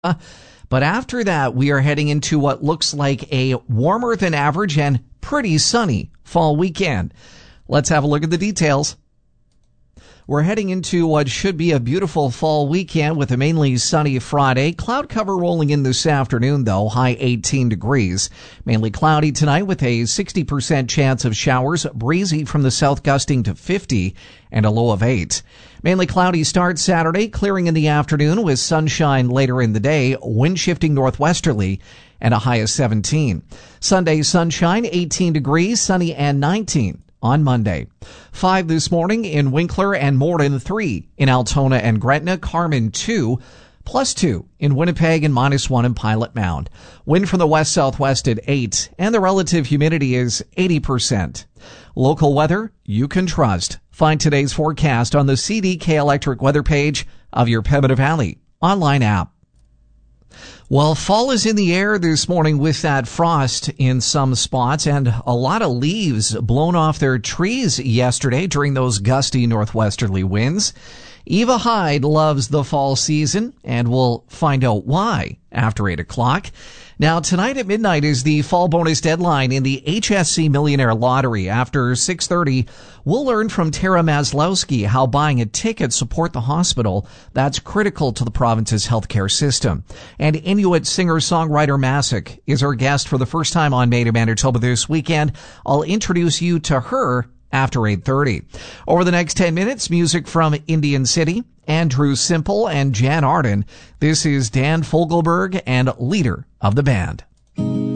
But after that, we are heading into what looks like a warmer than average and pretty sunny fall weekend. Let's have a look at the details. We're heading into what should be a beautiful fall weekend with a mainly sunny Friday. Cloud cover rolling in this afternoon, though, high 18 degrees. Mainly cloudy tonight with a 60% chance of showers, breezy from the south gusting to 50 and a low of 8. Mainly cloudy start Saturday, clearing in the afternoon with sunshine later in the day, wind shifting northwesterly and a high of 17. Sunday sunshine, 18 degrees, sunny and 19. On Monday. 5 this morning in Winkler and Morden 3 in Altona and Gretna, Carmen 2, +2 in Winnipeg and -1 in Pilot Mound. Wind from the west-southwest at 8 and the relative humidity is 80%. Local weather you can trust. Find today's forecast on the CDK Electric weather page of your Pembina Valley online app. Well, fall is in the air this morning with that frost in some spots and a lot of leaves blown off their trees yesterday during those gusty northwesterly winds. Eva Hyde loves the fall season, and we'll find out why after 8 o'clock. Now, tonight at midnight is the fall bonus deadline in the HSC Millionaire Lottery. After 6:30, we'll learn from Tara Maslowski how buying a ticket support the hospital. That's critical to the province's healthcare system. And Inuit singer-songwriter Masik is our guest for the first time on Made in Manitoba this weekend. I'll introduce you to her after 8:30. Over the next 10 minutes, music from Indian City, Andrew Simple and Jan Arden. This is Dan Fogelberg and leader of the band.